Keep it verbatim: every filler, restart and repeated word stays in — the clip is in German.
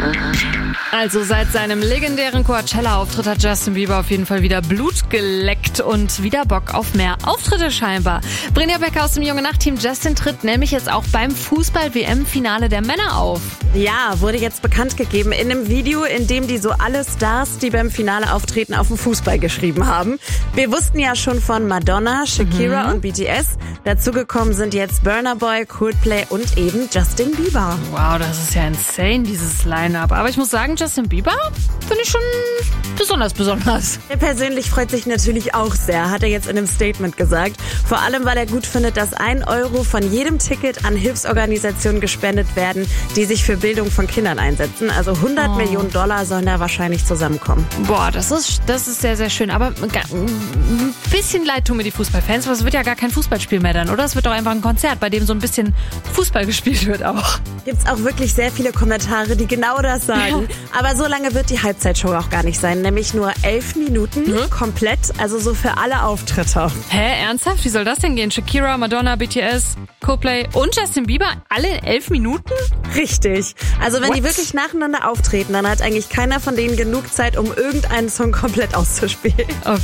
Also seit seinem legendären Coachella-Auftritt hat Justin Bieber auf jeden Fall wieder Blut geleckt und wieder Bock auf mehr Auftritte scheinbar. Brinja Becker aus dem Junge Nacht-Team Justin tritt nämlich jetzt auch beim Fußball-W M-Finale der Männer auf. Ja, wurde jetzt bekannt gegeben in einem Video, in dem die so alle Stars, die beim Finale auftreten, auf den Fußball geschrieben haben. Wir wussten ja schon von Madonna, Shakira mhm. und B T S. Dazugekommen sind jetzt Burna Boy, Coldplay und eben Justin Bieber. Wow, das ist ja insane, dieses Line-Up. Aber ich muss sagen, Justin Bieber finde ich schon besonders besonders. Er persönlich freut sich natürlich auch sehr, hat er jetzt in einem Statement gesagt. Vor allem, weil er gut findet, dass ein Euro von jedem Ticket an Hilfsorganisationen gespendet werden, die sich für Bildung von Kindern einsetzen. Also hundert oh. Millionen Dollar sollen da wahrscheinlich zusammenkommen. Boah, das ist, das ist sehr, sehr schön. Aber ein bisschen leid tun mir die Fußballfans, aber es wird ja gar kein Fußballspiel mehr dann, oder? Es wird doch einfach ein Konzert, bei dem so ein bisschen Fußball gespielt wird auch. Gibt's auch wirklich sehr viele Kommentare, die genau das sagen. Aber so lange wird die Halbzeitshow auch gar nicht sein. Nämlich nur elf Minuten mhm. komplett, also so für alle Auftritte. Hä, ernsthaft? Wie soll das denn gehen? Shakira, Madonna, B T S, Coldplay und Justin Bieber alle in elf Minuten? Richtig. Also wenn What? die wirklich nacheinander auftreten, dann hat eigentlich keiner von denen genug Zeit, um irgendeinen Song komplett auszuspielen. Okay.